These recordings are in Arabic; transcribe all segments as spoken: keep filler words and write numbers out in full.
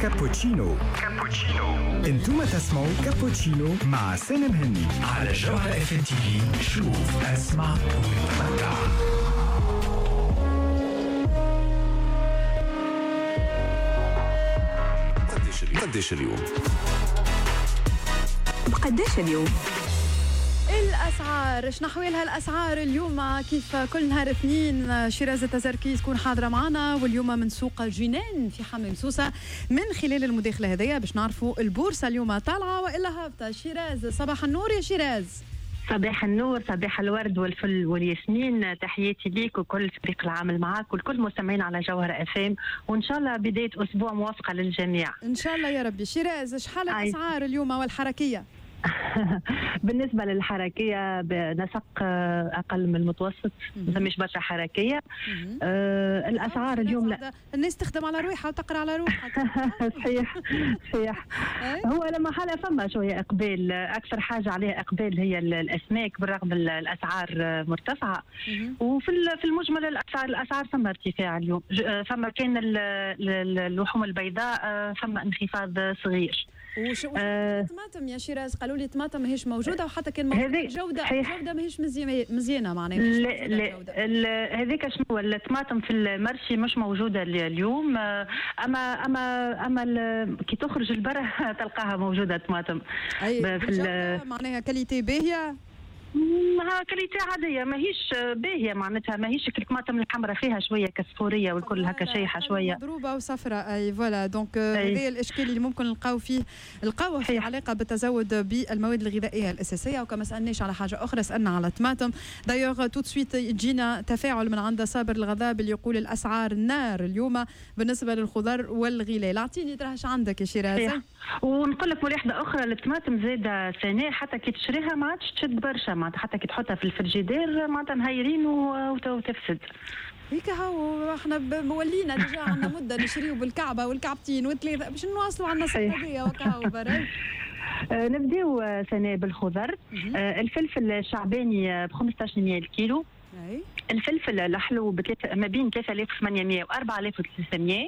كابوتشينو. كابوتشينو انتم تسمعوا كابوتشينو مع سالم هني على جوهر اف ام تي في. شوف اسمع وتمتع. قديش اليوم؟ بقديش اليوم؟ الأسعار ايش نحويلها الأسعار اليوم كيف كل نهار اثنين شيراز التزركي تكون حاضرة معنا، واليوم من سوق جنان في حمام سوسة من خلال المداخلة هذيا باش نعرفوا البورصة اليوم طالعة وإلا هابطة. شيراز صباح النور يا شيراز. صباح النور، صباح الورد والفل والياسمين، تحياتي ليك وكل فريق العمل معك وكل مستمعين على جوهر اف ام، وان شاء الله بداية اسبوع موافقة للجميع ان شاء الله يا ربي. شيراز شحال الاسعار اليوم والحركية؟ بالنسبة للحركية بنسق أقل من المتوسط، مش برشا حركية. آه الأسعار اليوم لا، الناس تخدم على روحها وتقرأ على روحها. صحيح صحيح. هو لما حالة فما شوية إقبال، أكثر حاجة عليها إقبال هي الأسماك بالرغم الأسعار مرتفعة، وفي في المجمل الأسعار الأسعار فما ارتفاع اليوم. فما كان اللحوم البيضاء فما انخفاض صغير. وش الطماطم يا شيراز؟ قالوا لي الطماطم ماهيش موجوده، وحتى كان موجوده الجوده الجوده ماهيش مزيانه معناها. لا لا هذيك شنو الطماطم في المرشي مش موجوده اليوم، اما اما اما كي تخرج لبرا تلقاها موجوده طماطم. أي في معناها كاليتي باهيه، ها كاليتي عاديه ماهيش باهيه، معناتها ماهيش الطماطم الحمراء فيها شويه كسفوريه والكل هكا شيحه شويه مضروبه وصفراء. اي فوالا دونك هذا الاشكال اللي ممكن نلقاو فيه نلقاوه في علاقه بالتزود بالمواد الغذائيه الاساسيه. وكما سالناش على حاجه اخرى سالنا على الطماطم. دايوغ تو سويت يجينا تفاعل من عند صابر الغضاب اللي يقول الاسعار نار اليوم بالنسبه للخضر والغلال. اعطيني تراهش عندك يا شيراز. ونقول لك ملاحظه اخرى، الطماطم زاده سنه حتى كي تشريها ما عادش تشد برشا، معناتها حتى كي تحطها في الفريجيدير معناتها نهيرين وتفسد. هيك هاو احنا مولينا ديجا عندنا مده نشريو بالكعبه والكعبتين والثلاثه باش نواصلوا عندنا السفريه وكاو برا. آه نبداو سنه بالخضر. آه الفلفل الشعباني ب خمسطاش مية الكيلو. أي. الفلفل الحلو بثلاثة ما بين ثلاثة آلاف وثمانمية و أربعة آلاف وثلاثمية.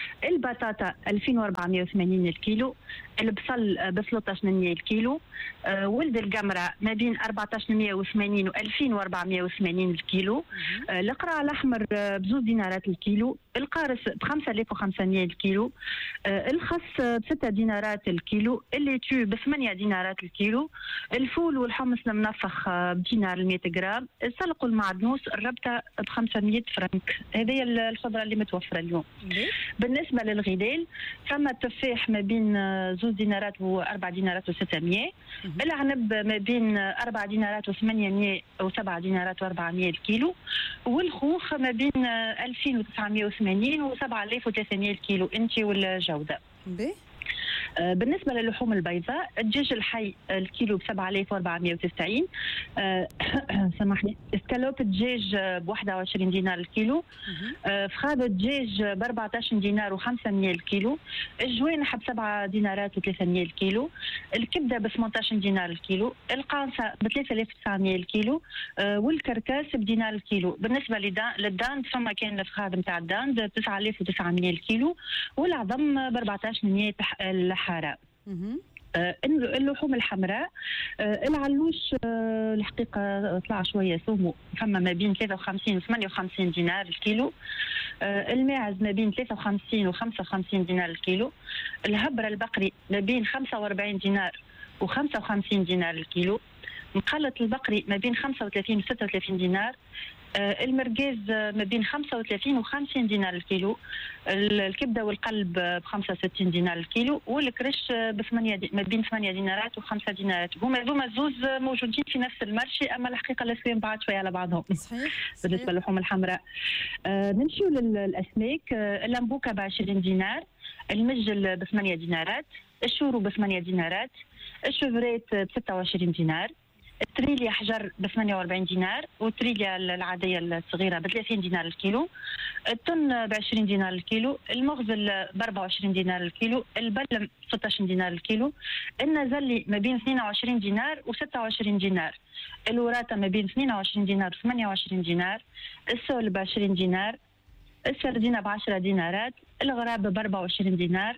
البطاطا ألفين وأربعمية وثمانين الكيلو. البصل ب ثلاثطاش مية الكيلو. آه ولد القمرة ما بين أربعطاش مية وثمانين و ألفين وأربعمية وثمانين الكيلو. آه القرع الأحمر بزوز دينارات الكيلو. القارص ب خمسة آلاف وخمسمية الكيلو. آه الخس بستة دينارات الكيلو. الليتو بثمانية دينارات الكيلو. الفول والحمص المنفخ بدينار المية جرام. السلق والمعدنوس الربطة ب خمسمية فرنك. هذه الخضرة اللي متوفرة اليوم. بالنسبة للغلال فما التفاح ما بين زوز دينارات وأربع دينارات وستمية. العنب ما بين أربع دينارات وثمانمية وسبع دينارات وأربعمية الكيلو. والخوخ ما بين ألفين وتسعمية وثمانين وسبعة آلاف وثلاثمية الكيلو انتي والجودة. بيه. بالنسبة للحوم البيضاء الدجاج الحي الكيلو ب سبعة آلاف وأربعمية وتسعين. أه سامحني. اسكالوب الدجاج ب واحد وعشرين دينار الكيلو. أه فخاد الدجاج ب أربعطاش دينار وخمسمية الكيلو. الجوانح ب سبعة دينارات وثلاثمية الكيلو. الكبدة ب ثمنطاش دينار الكيلو. القانصة ب ثلاثة آلاف وتسعمية الكيلو. أه والكركاس بدينار الكيلو. بالنسبة للداند فما كان الفخاد نتاع الداند ب تسعة آلاف وتسعمية الكيلو. والعظم ب أربعطاش مية الحارة. آه اللحوم الحمراء آه العلوش آه الحقيقة طلع شوية سومو، فما ما بين ثلاثة وخمسين و ثمانية وخمسين دينار الكيلو. آه الماعز ما بين ثلاثة وخمسين و خمسة وخمسين دينار الكيلو. الهبر البقري ما بين خمسة وأربعين دينار و خمسة وخمسين دينار الكيلو. مقلط البقري ما بين خمسة وثلاثين و ستة وثلاثين دينار. آه المرقاز ما بين خمسة وثلاثين و خمسين دينار الكيلو. الكبده والقلب ب خمسة وستين دينار الكيلو. والكرش بثمانية دي ما بين ثمانية دينارات وخمسة دينارات. هما هذوما زوز موجودين في نفس المارشي، اما الحقيقه الاسواق بعاد شويه على بعضهم. صحيح. بالنسبه للحوم الحمراء آه نمشيو للاسماك. آه اللمبوكه ب عشرين دينار. المجل ب ثمانية دينارات. الشورو ب ثمانية دينارات. الشوفريت ب ستة وعشرين دينار. التريليا حجر ب ثمانية وأربعين دينار. والتريليا العاديه الصغيره ب ثلاثين دينار الكيلو. التن ب عشرين دينار الكيلو. المغزل ب أربعة وعشرين دينار الكيلو. البلم ب ستة عشر دينار الكيلو. النزلي ما بين اثنين وعشرين دينار و ستة وعشرين دينار. الوراثه ما بين اثنين وعشرين دينار و ثمانية وعشرين دينار. السول ب عشرين دينار. السردينه ب عشرة دينارات. الغراب ب أربعة وعشرين دينار.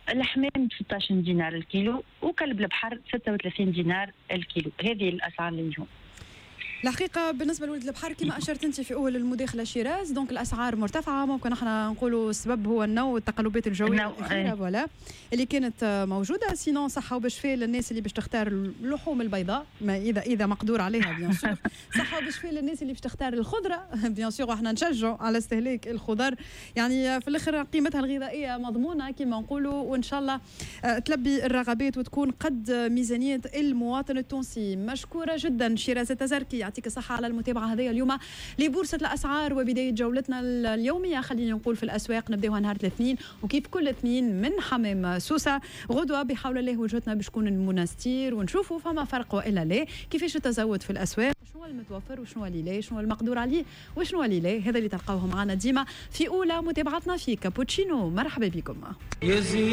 الحمام ستة عشر دينار الكيلو، وكلب البحر ستة وثلاثين دينار الكيلو. هذه الاسعار لليوم. الحقيقة بالنسبة لولد البحر كما أشرت أنت في أول المداخلة شيراز، دونك الأسعار مرتفعة، ممكن احنا نقولوا السبب هو النوع والتقلبات الجوية الأخيرة ولا اللي كانت موجودة. سينون صحة وبشفاء للناس اللي باش تختار اللحوم البيضاء، ما إذا إذا مقدور عليها بيان سور. صحة وبشفاء للناس اللي باش تختار الخضرة بيان سور، وإحنا نشجعوا على استهلاك الخضر، يعني في الآخر قيمتها الغذائية مضمونة كما نقولوا، وإن شاء الله تلبي الرغبات وتكون قد ميزانية المواطن التونسي. مشكورة جدا شيراز التزركي، يعطيك الصحة على المتابعة هذه اليوم لبورصة الأسعار وبداية جولتنا اليومية. خلينا نقول في الأسواق نبداوها نهار الاثنين، وكيف كل اثنين من حمام سوسة. غدوة بحول الله وجهتنا باش تكون المنستير ونشوفوا فما فرق وإلا لا، كيفاش التزود في الأسواق، شنو المتوفر وشنو اللي لا، شنو المقدور عليه وشنو اللي لا. هذا اللي تلقاوه معنا ديما في أولى متابعتنا في كابوتشينو. مرحبا بكم.